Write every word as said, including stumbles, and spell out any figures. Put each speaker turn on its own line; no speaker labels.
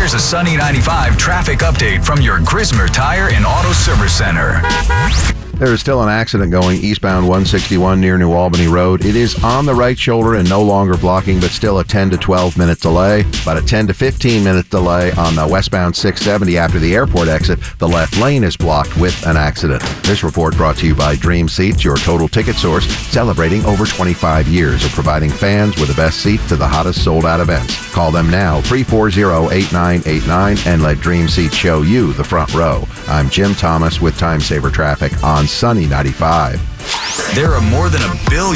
Here's a Sunny ninety-five traffic update from your Grismer Tire and Auto Service Center.
There is still an accident going eastbound one sixty-one near New Albany Road. It is on the right shoulder and no longer blocking, but still a ten to twelve minute delay. About a ten to fifteen minute delay on the westbound six seventy after the airport exit. The left lane is blocked with an accident. This report brought to you by Dream Seats, your total ticket source, celebrating over twenty-five years of providing fans with the best seats to the hottest sold-out events. Call them now, three four zero, eight nine eight nine, and let Dream Seats show you the front row. I'm Jim Thomas with Time Saver Traffic on Sunny ninety-five.
There are more than a billion